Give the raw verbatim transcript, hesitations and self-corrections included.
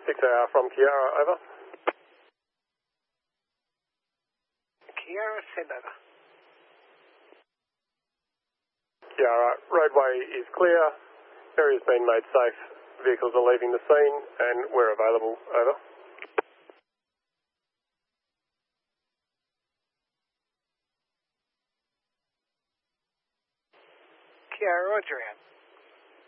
six A R from Kiara, over. Kiara, send over. Kiara, roadway is clear, area's been made safe, vehicles are leaving the scene and we're available, over. Kiara, roger out.